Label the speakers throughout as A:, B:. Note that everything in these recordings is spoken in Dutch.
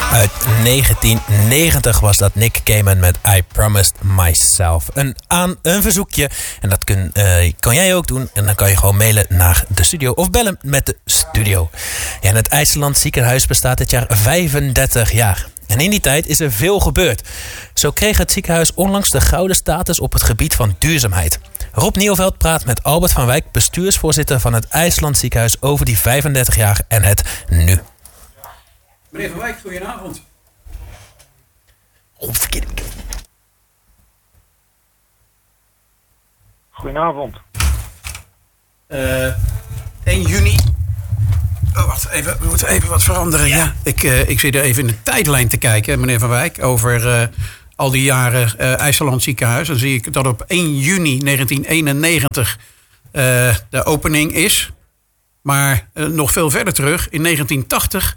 A: Uit 1990 was dat Nick Cayman met I Promised Myself. Een verzoekje. En dat kan jij ook doen. En dan kan je gewoon mailen naar de studio of bellen met de studio. Ja, en het IJsseland ziekenhuis bestaat dit jaar 35 jaar. En in die tijd is er veel gebeurd. Zo kreeg het ziekenhuis onlangs de gouden status op het gebied van duurzaamheid. Rob Nieuwveld praat met Albert van Wijk, bestuursvoorzitter van het IJsseland ziekenhuis, over die 35 jaar en het nu.
B: Meneer Van Wijk, goedenavond.
C: Goedenavond.
B: 1 juni. Oh, wacht even. We moeten even wat veranderen. Ja. Ik zit er even in de tijdlijn te kijken, meneer Van Wijk, over al die jaren IJsseland ziekenhuis. Dan zie ik dat op 1 juni 1991 de opening is. Maar nog veel verder terug, in 1980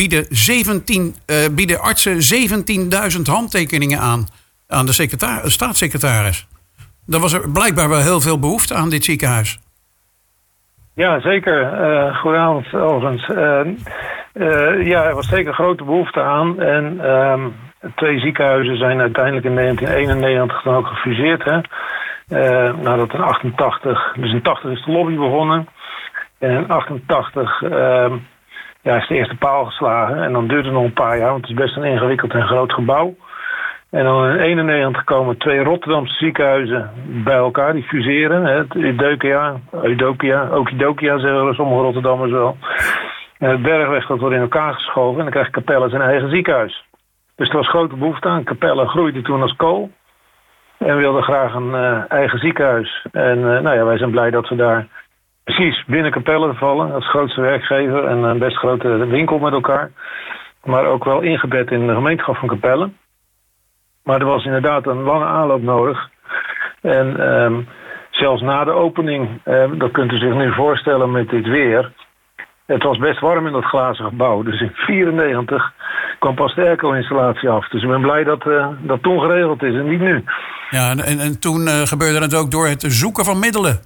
B: bieden artsen 17.000 handtekeningen aan de staatssecretaris. Dan was er blijkbaar wel heel veel behoefte aan dit ziekenhuis.
C: Ja, zeker. Goedenavond, overigens. Ja, er was zeker grote behoefte aan. En 2 ziekenhuizen zijn uiteindelijk in 1991 dan ook gefuseerd. Hè? Nadat in 88, dus in 80 is de lobby begonnen. En in 88 is de eerste paal geslagen. En dan duurt het nog een paar jaar, want het is best een ingewikkeld en groot gebouw. En dan in 1991 komen 2 Rotterdamse ziekenhuizen bij elkaar, die fuseren. Het Okidokia zeggen sommige Rotterdammers wel. En het Bergweg, dat wordt in elkaar geschoven en dan krijgt Capelle zijn eigen ziekenhuis. Dus er was grote behoefte aan. Capelle groeide toen als kool en wilde graag een eigen ziekenhuis. En wij zijn blij dat we daar precies binnen Capelle vallen, als grootste werkgever en een best grote winkel met elkaar. Maar ook wel ingebed in de gemeenschap van Capelle. Maar er was inderdaad een lange aanloop nodig. En zelfs na de opening, dat kunt u zich nu voorstellen met dit weer. Het was best warm in dat glazen gebouw. Dus in 1994 kwam pas de airco-installatie af. Dus ik ben blij dat dat toen geregeld is en niet nu.
B: Ja, en toen gebeurde het ook door het zoeken van middelen.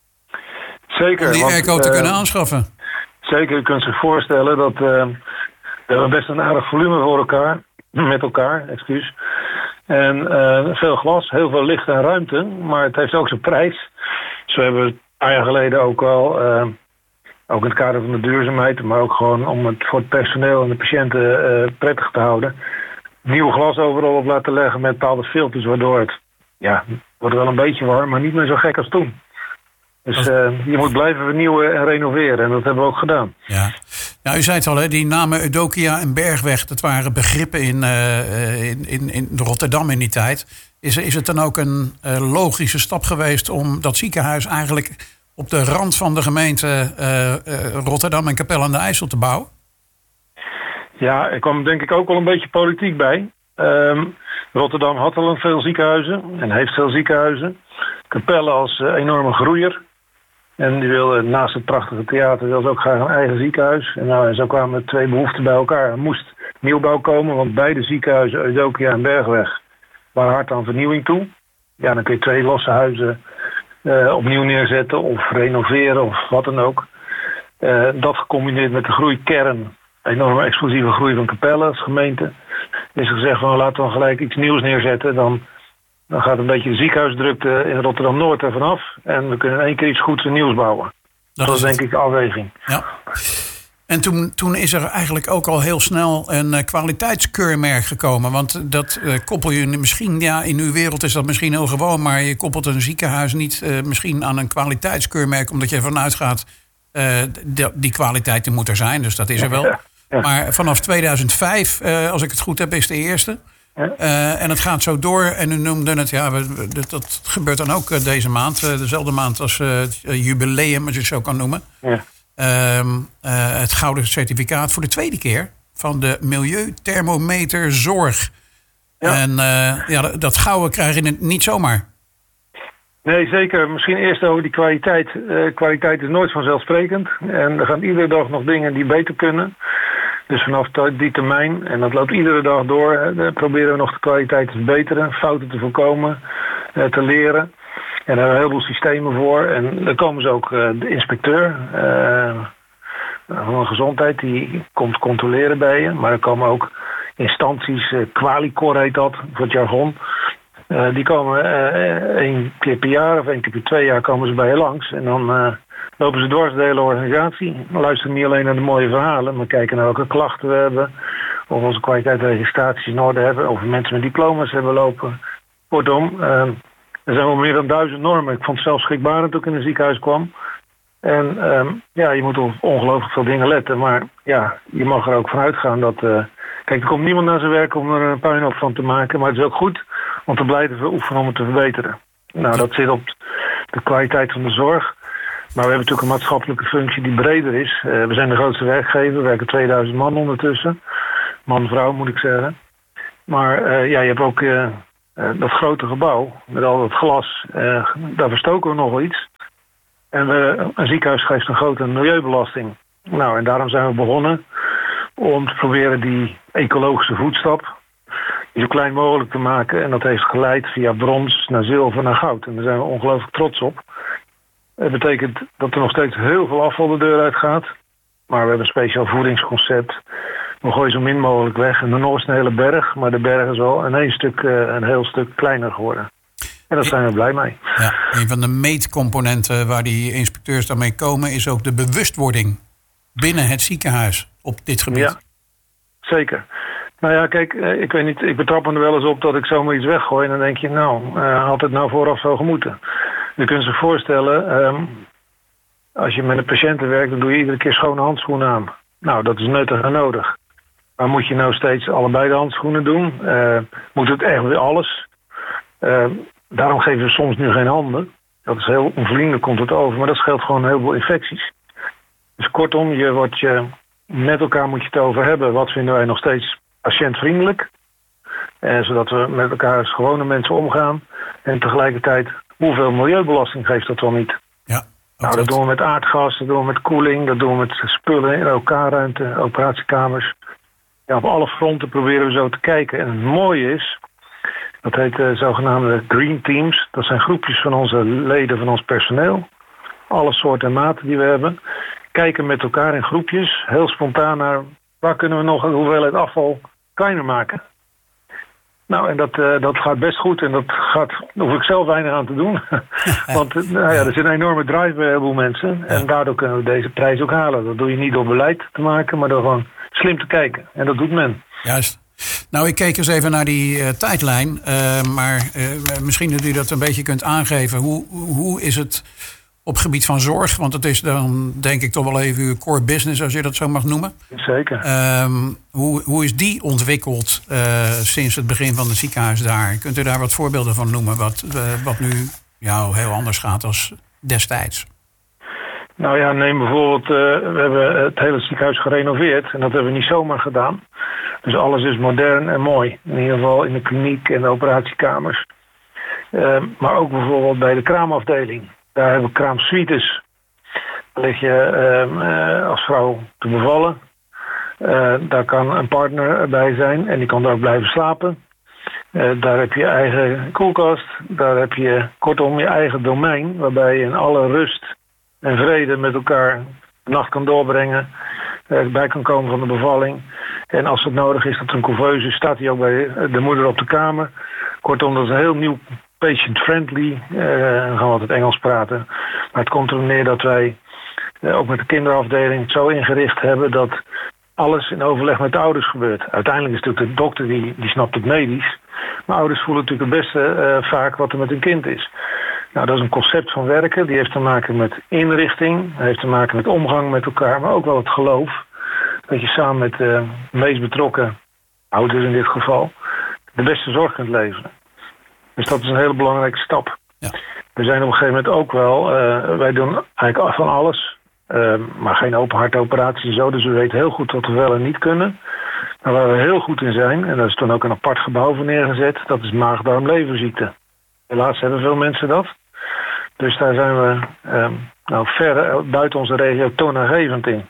C: Zeker.
B: Om die airco te kunnen aanschaffen.
C: Zeker, u kunt zich voorstellen dat we hebben best een aardig volume voor elkaar. Met elkaar, excuus. En veel glas, heel veel licht en ruimte. Maar het heeft ook zijn prijs. Zo hebben we een paar jaar geleden ook al, ook in het kader van de duurzaamheid, maar ook gewoon om het voor het personeel en de patiënten prettig te houden, nieuw glas overal op laten leggen met bepaalde filters, waardoor het wordt wel een beetje warm, maar niet meer zo gek als toen. Dus je moet blijven vernieuwen en renoveren. En dat hebben we ook gedaan. Ja.
B: Nou, u zei het al, hè, die namen Eudokia en Bergweg, dat waren begrippen in Rotterdam in die tijd. Is het dan ook een logische stap geweest om dat ziekenhuis eigenlijk op de rand van de gemeente Rotterdam en Capelle aan de IJssel te bouwen? Ja,
C: er kwam denk ik ook wel een beetje politiek bij. Rotterdam had al veel ziekenhuizen en heeft veel ziekenhuizen. Capelle als enorme groeier. En die wilde naast het prachtige theater wilde ook graag een eigen ziekenhuis. En zo kwamen 2 behoeften bij elkaar. Er moest nieuwbouw komen, want beide ziekenhuizen, Eudokia en Bergweg, waren hard aan vernieuwing toe. Ja, dan kun je 2 losse huizen opnieuw neerzetten of renoveren of wat dan ook. Dat gecombineerd met de groeikern, enorme explosieve groei van Capelle als gemeente, is gezegd van laten we gelijk iets nieuws neerzetten. Dan gaat een beetje de ziekenhuisdrukte in Rotterdam-Noord ervan af. En we kunnen in 1 keer iets goeds en nieuws bouwen. Dat is denk ik de afweging.
B: Ja. En toen is er eigenlijk ook al heel snel een kwaliteitskeurmerk gekomen. Want dat koppel je misschien, in uw wereld is dat misschien heel gewoon. Maar je koppelt een ziekenhuis niet misschien aan een kwaliteitskeurmerk. Omdat je ervan uitgaat, die kwaliteit die moet er zijn. Dus dat is er wel. Ja. Maar vanaf 2005, als ik het goed heb, is de eerste. Ja. En het gaat zo door. En u noemde het, dat gebeurt dan ook deze maand. Dezelfde maand als het jubileum, als je het zo kan noemen. Ja. Het gouden certificaat voor de 2e keer van de Milieuthermometer Zorg. Ja. En dat gouden krijg je niet zomaar.
C: Nee, zeker. Misschien eerst over die kwaliteit. Kwaliteit is nooit vanzelfsprekend. En er gaan iedere dag nog dingen die beter kunnen. Dus vanaf die termijn, en dat loopt iedere dag door, proberen we nog de kwaliteit te verbeteren, fouten te voorkomen, te leren. En daar hebben we een heleboel systemen voor. En dan komen ze ook de inspecteur van de gezondheid, die komt controleren bij je. Maar er komen ook instanties, Qualicor heet dat, voor het jargon. Die komen 1 keer per jaar of 1 keer per 2 jaar komen ze bij je langs. En dan lopen ze dwars de hele organisatie. We luisteren niet alleen naar de mooie verhalen, maar kijken naar welke klachten we hebben. Of onze kwaliteitsregistraties in orde hebben. Of we mensen met diploma's hebben lopen. Kortom, er zijn wel meer dan 1000 normen. Ik vond het zelfs schrikbarend toen ik in een ziekenhuis kwam. En je moet op ongelooflijk veel dingen letten. Maar ja, je mag er ook van uitgaan dat... Kijk, er komt niemand naar zijn werk om er een puinhoop van te maken. Maar het is ook goed om te blijven oefenen om het te verbeteren. Nou, dat zit op de kwaliteit van de zorg. Maar we hebben natuurlijk een maatschappelijke functie die breder is. We zijn de grootste werkgever. We werken 2000 man ondertussen. Man-vrouw moet ik zeggen. Maar je hebt ook dat grote gebouw met al dat glas. Daar verstoken we nog wel iets. En een ziekenhuis geeft een grote milieubelasting. Nou, en daarom zijn we begonnen om te proberen die ecologische voetstap zo klein mogelijk te maken. En dat heeft geleid via brons naar zilver naar goud. En daar zijn we ongelooflijk trots op. Het betekent dat er nog steeds heel veel afval de deur uit gaat. Maar we hebben een speciaal voedingsconcept. We gooien zo min mogelijk weg. En dan is een hele berg. Maar de berg is wel een heel stuk kleiner geworden. En daar zijn we blij mee.
B: Ja, een van de meetcomponenten waar die inspecteurs daarmee komen is ook de bewustwording binnen het ziekenhuis op dit gebied.
C: Ja, zeker. Nou ja, kijk, ik weet niet, ik betrap me er wel eens op dat ik zomaar iets weggooi. En dan denk je, had het nou vooraf zo gemoeten. Je kunt zich voorstellen, als je met een patiënten werkt, dan doe je iedere keer schone handschoenen aan. Nou, dat is nuttig en nodig. Maar moet je nou steeds allebei de handschoenen doen? Moet het echt weer alles? Daarom geven we soms nu geen handen. Dat is heel onvriendelijk, komt het over. Maar dat scheelt gewoon een heleboel infecties. Dus kortom, met elkaar moet je het over hebben. Wat vinden wij nog steeds patiëntvriendelijk? Zodat we met elkaar als gewone mensen omgaan. En tegelijkertijd, hoeveel milieubelasting geeft dat wel niet?
B: Ja,
C: dat doen we met aardgas, dat doen we met koeling, dat doen we met spullen in OK-ruimte, operatiekamers. Ja, op alle fronten proberen we zo te kijken. En het mooie is, dat heet zogenaamde Green Teams. Dat zijn groepjes van onze leden, van ons personeel. Alle soorten en maten die we hebben. Kijken met elkaar in groepjes, heel spontaan naar waar kunnen we nog een hoeveelheid afval kleiner maken. Nou, en dat gaat best goed en daar hoef ik zelf weinig aan te doen. Want er zit een enorme drive bij een heleboel mensen. En daardoor kunnen we deze prijs ook halen. Dat doe je niet door beleid te maken, maar door gewoon slim te kijken. En dat doet men.
B: Juist. Nou, ik keek eens even naar die tijdlijn. Maar misschien dat u dat een beetje kunt aangeven. Hoe is het op gebied van zorg? Want het is dan denk ik toch wel even uw core business, als je dat zo mag noemen.
C: Zeker.
B: Hoe is die ontwikkeld sinds het begin van het ziekenhuis daar? Kunt u daar wat voorbeelden van noemen? Wat nu heel anders gaat als destijds?
C: Nou ja, neem bijvoorbeeld, we hebben het hele ziekenhuis gerenoveerd. En dat hebben we niet zomaar gedaan. Dus alles is modern en mooi. In ieder geval in de kliniek en de operatiekamers. Maar ook bijvoorbeeld bij de kraamafdeling. Daar hebben we kraamsuites. Daar lig je als vrouw te bevallen. Daar kan een partner bij zijn en die kan daar ook blijven slapen. Daar heb je eigen koelkast. Daar heb je kortom je eigen domein. Waarbij je in alle rust en vrede met elkaar de nacht kan doorbrengen. Bij kan komen van de bevalling. En als het nodig is dat er een couveuse is, staat hij ook bij de moeder op de kamer. Kortom, dat is een heel nieuw patient-friendly. Dan gaan we altijd Engels praten. Maar het komt erop neer dat wij ook met de kinderafdeling het zo ingericht hebben dat alles in overleg met de ouders gebeurt. Uiteindelijk is natuurlijk de dokter die snapt het medisch. Maar ouders voelen natuurlijk het beste vaak wat er met hun kind is. Nou, dat is een concept van werken. Die heeft te maken met inrichting. Heeft te maken met omgang met elkaar. Maar ook wel het geloof. Dat je samen met de meest betrokken ouders in dit geval de beste zorg kunt leveren. Dus dat is een hele belangrijke stap.
B: Ja.
C: We zijn op een gegeven moment ook wel... wij doen eigenlijk van alles. Maar geen open hartoperaties en zo. Dus we weten heel goed wat we wel en niet kunnen. Maar waar we heel goed in zijn... en daar is toen ook een apart gebouw voor neergezet... dat is maag-darm-leverziekte. Helaas hebben veel mensen dat. Dus daar zijn we ver buiten onze regio toonaangevend in.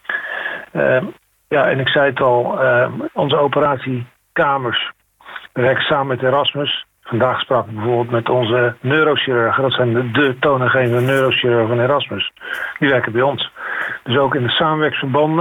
C: En ik zei het al... onze operatiekamers... we werken samen met Erasmus... Vandaag sprak ik bijvoorbeeld met onze neurochirurgen. Dat zijn de toonaangevende neurochirurgen van Erasmus. Die werken bij ons. Dus ook in de samenwerksverbanden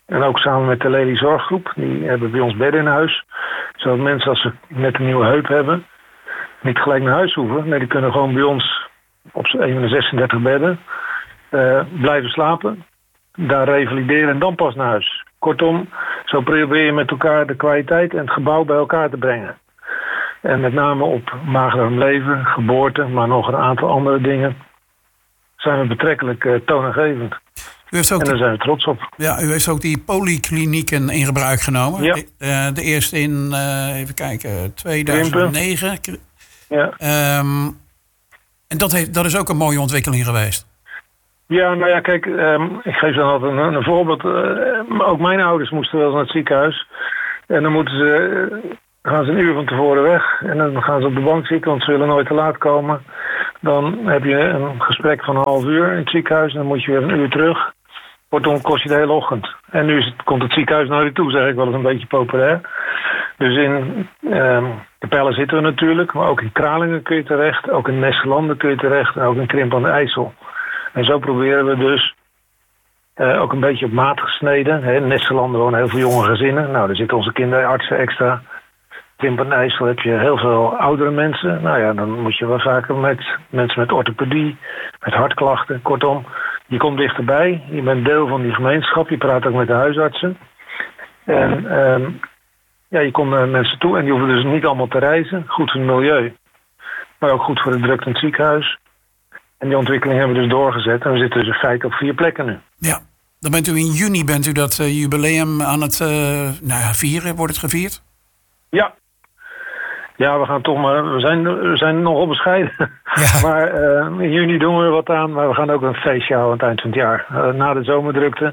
C: En ook samen met de Lely Zorggroep. Die hebben bij ons bedden in huis. Zodat mensen als ze net een nieuwe heup hebben, niet gelijk naar huis hoeven. Nee, die kunnen gewoon bij ons op een van de 36 bedden blijven slapen. Daar revalideren en dan pas naar huis. Kortom, zo probeer je met elkaar de kwaliteit en het gebouw bij elkaar te brengen. En met name op magerarm leven, geboorte, maar nog een aantal andere dingen zijn we betrekkelijk toonaangevend.
B: U heeft ook
C: en daar zijn we trots op.
B: Ja, u heeft ook die polyklinieken in gebruik genomen.
C: Ja.
B: De eerste in, even kijken, 2009.
C: Ja.
B: En dat is ook een mooie ontwikkeling geweest.
C: Ja, nou ja, kijk, ik geef dan altijd een voorbeeld. Ook mijn ouders moesten wel eens naar het ziekenhuis. En dan gaan ze een uur van tevoren weg. En dan gaan ze op de bank zitten, want ze willen nooit te laat komen. Dan heb je een gesprek van een half uur in het ziekenhuis. En dan moet je weer een uur terug. Kortom, kost je de hele ochtend. En nu komt het ziekenhuis naar je toe, zeg ik wel eens een beetje populair. Dus in Capelle zitten we natuurlijk. Maar ook in Kralingen kun je terecht. Ook in Nesselanden kun je terecht. En ook in Krimpen aan de IJssel. En zo proberen we dus ook een beetje op maat gesneden. In Nesselanden wonen heel veel jonge gezinnen. Nou, daar zitten onze kinderartsen extra. Krimpen aan de IJssel heb je heel veel oudere mensen. Nou ja, dan moet je wel vaker met mensen met orthopedie, met hartklachten. Kortom, je komt dichterbij. Je bent deel van die gemeenschap. Je praat ook met de huisartsen. En je komt naar mensen toe en die hoeven dus niet allemaal te reizen. Goed voor het milieu. Maar ook goed voor de drukte in het ziekenhuis. En die ontwikkeling hebben we dus doorgezet. En we zitten dus in feite op 4 plekken nu.
B: Ja, dan bent u in juni dat jubileum aan het vieren. Wordt het gevierd?
C: Ja. Ja, we gaan toch maar. We zijn nogal bescheiden. Ja. Maar in juni doen we er wat aan. Maar we gaan ook een feestje houden aan het eind van het jaar. Na de zomerdrukte.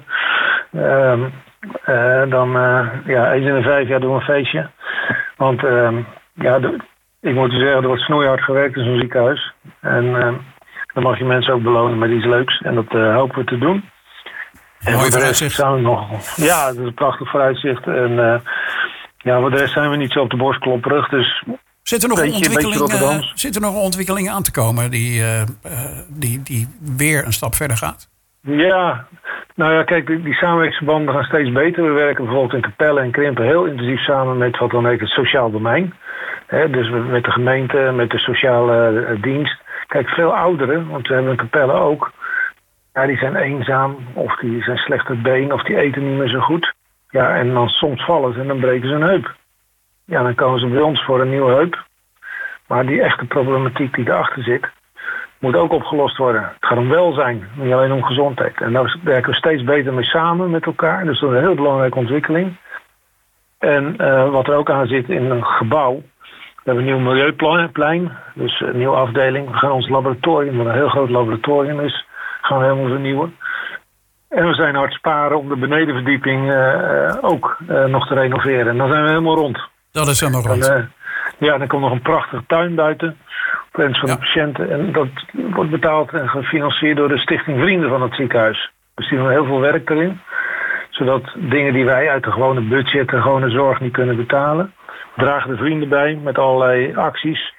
C: Dan eens in de 5 jaar doen we een feestje. Want ik moet u zeggen, er wordt snoeihard gewerkt in zo'n ziekenhuis. En dan mag je mensen ook belonen met iets leuks. En dat hopen we te doen. En
B: mooi vooruitzicht.
C: Ja, dat is een prachtig vooruitzicht. En voor de rest zijn we niet zo op de borst klopperig. Dus
B: zit er nog een ontwikkeling aan te komen die weer een stap verder gaat?
C: Ja, nou ja, kijk, die samenwerkingsverbanden gaan steeds beter. We werken bijvoorbeeld in Capelle en Krimpen heel intensief samen met wat dan heet het sociaal domein. Dus met de gemeente, met de sociale dienst. Kijk, veel ouderen, want we hebben in Capelle ook. Ja, die zijn eenzaam, of die zijn slecht het been, of die eten niet meer zo goed. Ja, en dan soms vallen ze en dan breken ze een heup. Ja, dan komen ze bij ons voor een nieuwe heup. Maar die echte problematiek die erachter zit, moet ook opgelost worden. Het gaat om welzijn, niet alleen om gezondheid. En daar werken we steeds beter mee samen met elkaar. Dus dat is een heel belangrijke ontwikkeling. En wat er ook aan zit in een gebouw. We hebben een nieuw milieuplein, dus een nieuwe afdeling. We gaan ons laboratorium, wat een heel groot laboratorium is, gaan we helemaal vernieuwen. En we zijn hard sparen om de benedenverdieping ook nog te renoveren. En dan zijn we helemaal rond.
B: Dat is helemaal rond.
C: Dan komt nog een prachtige tuin buiten. Op wens van de patiënten. En dat wordt betaald en gefinancierd door de Stichting Vrienden van het ziekenhuis. Dus die doen heel veel werk erin. Zodat dingen die wij uit de gewone budget en gewone zorg niet kunnen betalen, dragen de vrienden bij met allerlei acties.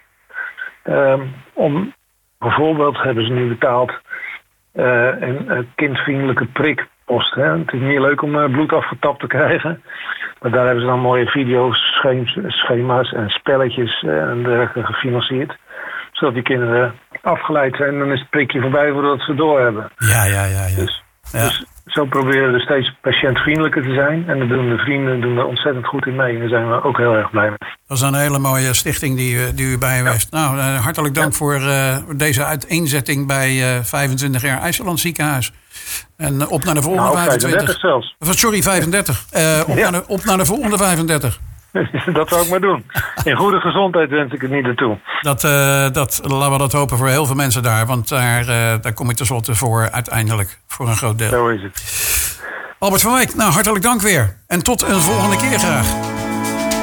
C: Bijvoorbeeld hebben ze nu betaald een kindvriendelijke prikpost. Hè. Het is niet leuk om bloed afgetapt te krijgen. Maar daar hebben ze dan mooie video's, schema's en spelletjes en dergelijke gefinancierd. Zodat die kinderen afgeleid zijn en dan is het prikje voorbij voordat ze doorhebben.
B: Ja.
C: Dus zo proberen we steeds patiëntvriendelijker te zijn. En de vrienden doen er ontzettend goed in mee. En daar zijn we ook heel erg blij mee.
B: Dat is een hele mooie stichting die u bijwijst. Ja. Nou, hartelijk dank voor deze uiteenzetting bij 25 jaar IJsseland Ziekenhuis. En op naar de volgende
C: 35 zelfs.
B: Sorry, 35. Op naar de volgende 35.
C: Dat zou ik maar doen. In goede gezondheid wens ik het niet naartoe.
B: Laten we dat hopen voor heel veel mensen daar. Want daar kom ik tenslotte voor uiteindelijk. Voor een groot deel.
C: Zo is het.
B: Albert van Wijk, hartelijk dank weer. En tot een volgende keer graag.